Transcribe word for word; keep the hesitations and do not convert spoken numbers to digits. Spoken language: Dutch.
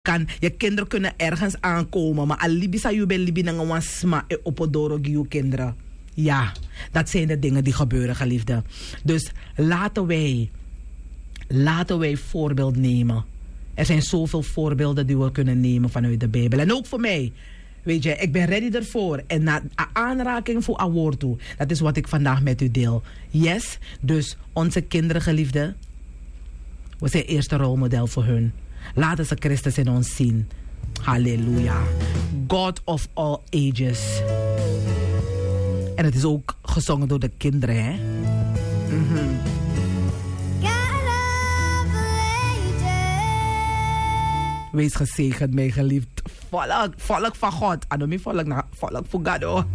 kan, je kinderen kunnen ergens aankomen, maar alibi sa je bij libi na een sma e opodoro giu kinderen. Ja, dat zijn de dingen die gebeuren, geliefde. Dus laten wij, laten wij voorbeeld nemen. Er zijn zoveel voorbeelden die we kunnen nemen vanuit de Bijbel. En ook voor mij. Weet je, ik ben ready ervoor. En na aanraking voor awoord toe. Dat is wat ik vandaag met u deel. Yes, dus onze kinderen, geliefde. We zijn eerste rolmodel voor hun. Laten ze Christus in ons zien. Halleluja. God of all ages. En het is ook gezongen door de kinderen, hè? Mm-hmm. Wees gezegend, mijn geliefd volk, volk van God. En niet volk, volk van God.